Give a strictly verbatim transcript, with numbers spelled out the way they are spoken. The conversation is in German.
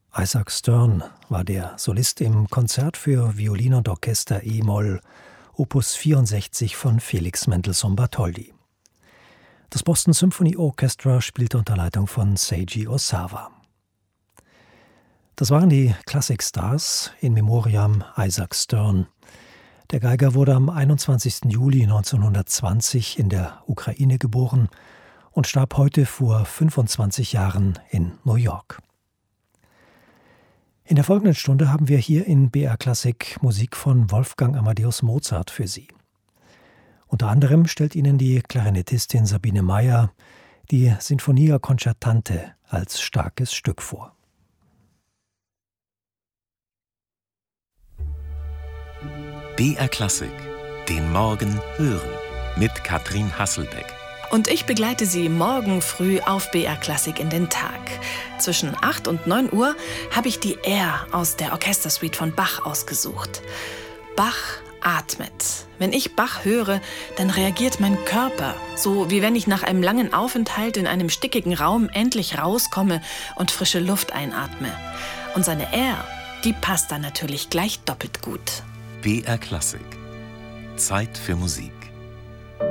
Isaac Stern war der Solist im Konzert für Violine und Orchester e-Moll, Opus vierundsechzig von Felix Mendelssohn Bartholdy. Das Boston Symphony Orchestra spielte unter Leitung von Seiji Osawa. Das waren die Classic Stars in Memoriam Isaac Stern. Der Geiger wurde am einundzwanzigsten Juli neunzehnhundertzwanzig in der Ukraine geboren und starb heute vor fünfundzwanzig Jahren in New York. In der folgenden Stunde haben wir hier in B R Klassik Musik von Wolfgang Amadeus Mozart für Sie. Unter anderem stellt Ihnen die Klarinettistin Sabine Meyer die Sinfonia Concertante als starkes Stück vor. B R Klassik, den Morgen hören mit Katrin Hasselbeck. Und ich begleite Sie morgen früh auf B R Klassik in den Tag. Zwischen acht und neun Uhr habe ich die Air aus der Orchestersuite von Bach ausgesucht. Bach atmet. Wenn ich Bach höre, dann reagiert mein Körper, so wie wenn ich nach einem langen Aufenthalt in einem stickigen Raum endlich rauskomme und frische Luft einatme. Und seine Air, die passt dann natürlich gleich doppelt gut. B R Klassik. Zeit für Musik.